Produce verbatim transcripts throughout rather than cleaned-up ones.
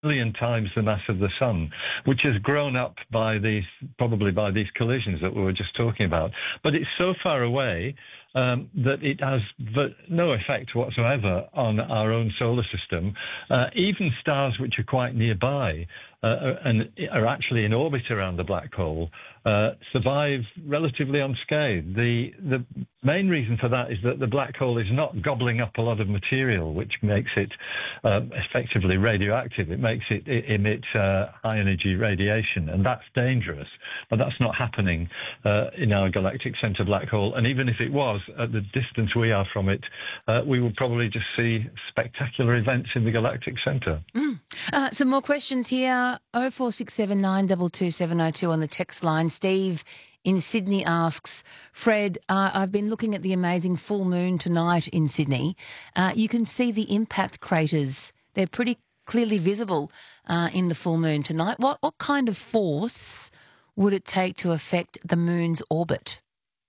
million times the mass of the sun, which has grown up by these, probably by these collisions that we were just talking about. But it's so far away um, that it has no effect whatsoever on our own solar system. Uh, even stars which are quite nearby uh, and are actually in orbit around the black hole uh, survive relatively unscathed. The, the main reason for that is that the black hole is not gobbling up a lot of material, which makes it uh, effectively radioactive. It makes it, it emit uh, high-energy radiation, and that's dangerous. But that's not happening uh, in our galactic center black hole. And even if it was, at the distance we are from it, uh, we would probably just see spectacular events in the galactic center. Mm. Uh, some more questions here. oh four six seven nine two two seven oh two on the text line. Steve in Sydney asks, Fred, uh, I've been looking at the amazing full moon tonight in Sydney. Uh, you can see the impact craters. They're pretty clearly visible uh, in the full moon tonight. What, what kind of force would it take to affect the moon's orbit?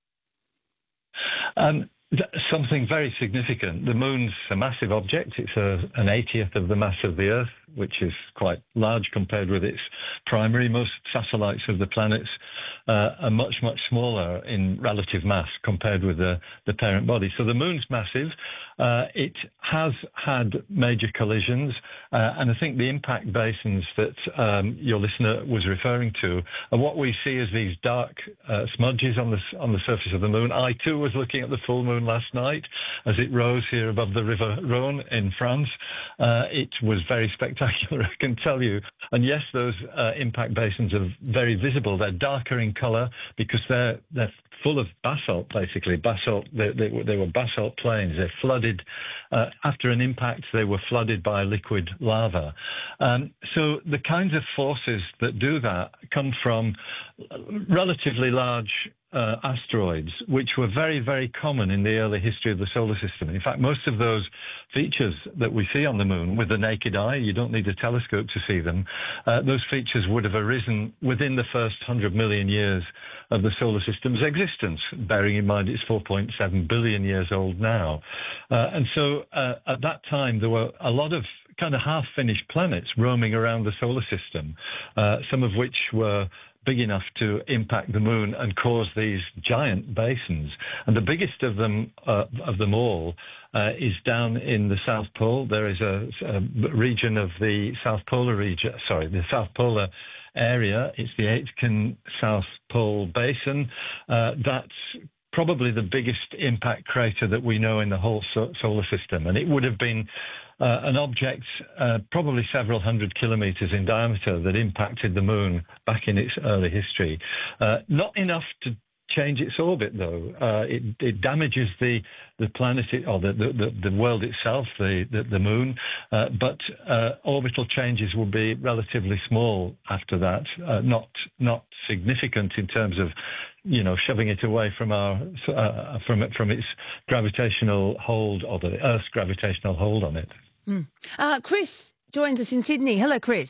Um, something very significant. The moon's a massive object. It's a, an eightieth of the mass of the Earth, which is quite large compared with its primary. Most satellites of the planets uh, are much, much smaller in relative mass compared with the, the parent body. So the moon's massive. Uh, it has had major collisions, uh, and I think the impact basins that um, your listener was referring to are what we see as these dark uh, smudges on the, on the surface of the moon. I, too, was looking at the full moon last night as it rose here above the River Rhône in France. Uh, it was very spectacular, I can tell you. And yes, those uh, impact basins are very visible. They're darker in colour because they're they're full of basalt, basically. Basalt, they, they, they were basalt plains. They're flooded. Uh, after an impact, they were flooded by liquid lava. Um, so the kinds of forces that do that come from relatively large Uh, asteroids, which were very, very common in the early history of the solar system. In fact, most of those features that we see on the moon with the naked eye, you don't need a telescope to see them, uh, those features would have arisen within the first one hundred million years of the solar system's existence, bearing in mind it's four point seven billion years old now. Uh, and so uh, at that time, there were a lot of kind of half-finished planets roaming around the solar system, uh, some of which were big enough to impact the moon and cause these giant basins. And the biggest of them, uh, of them all, uh, is down in the South Pole. There is a, a region of the South Polar region, sorry, the South Polar area. It's the Aitken South Pole Basin. Uh, that's probably the biggest impact crater that we know in the whole so- solar system. And it would have been Uh, an object uh, probably several hundred kilometres in diameter that impacted the moon back in its early history. Uh, not enough to change its orbit, though. Uh, it, it damages the the planet or the the, the world itself, the the, the moon. Uh, but uh, orbital changes will be relatively small after that. Uh, not not significant in terms of, you know, shoving it away from our uh, from from its gravitational hold or the Earth's gravitational hold on it. Mm. Uh, Chris joins us in Sydney. Hello, Chris.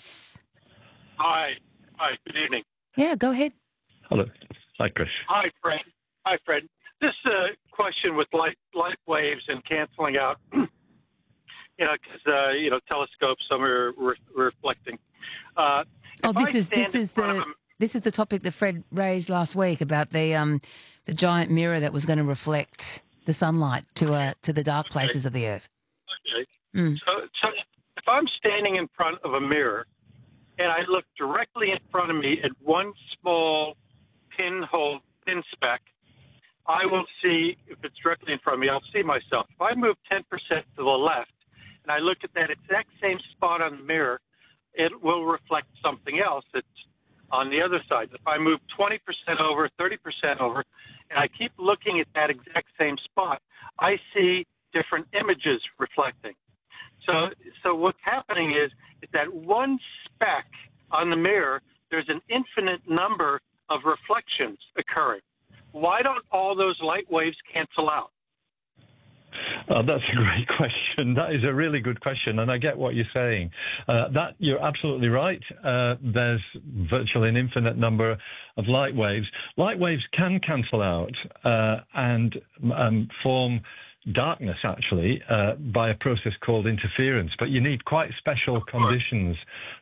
Hi. Hi. Good evening. Yeah, go ahead. Hello. Hi, Chris. Hi, Fred. Hi, Fred. This uh, question with light light waves and canceling out, you know, because uh, you know telescopes, some are re- reflecting. Uh, oh, this is this is the a, this is the topic that Fred raised last week about the um the giant mirror that was going to reflect the sunlight to uh to the dark places okay. of the Earth. Okay. Mm. So, so if I'm standing in front of a mirror and I look directly in front of me at one small pinhole, pin speck, I will see, if it's directly in front of me, I'll see myself. If I move ten percent to the left and I look at that exact same spot on the mirror, it will reflect something else that's on the other side. If I move twenty percent over, thirty percent over, and I keep looking at that exact same spot, I see different images reflecting. So, so what's happening is, is that one speck on the mirror, there's an infinite number of reflections occurring. Why don't all those light waves cancel out? Oh, that's a great question. That is a really good question, and I get what you're saying. Uh, that you're absolutely right. Uh, there's virtually an infinite number of light waves. Light waves can cancel out uh, and um, form darkness, actually, uh, by a process called interference. But you need quite special conditions